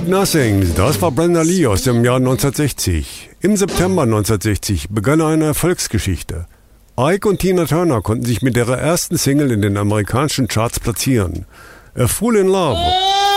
Sweet Nothing, das war Brenda Lee aus dem Jahr 1960. Im September 1960 begann eine Erfolgsgeschichte. Ike und Tina Turner konnten sich mit ihrer ersten Single in den amerikanischen Charts platzieren. A Fool in Love.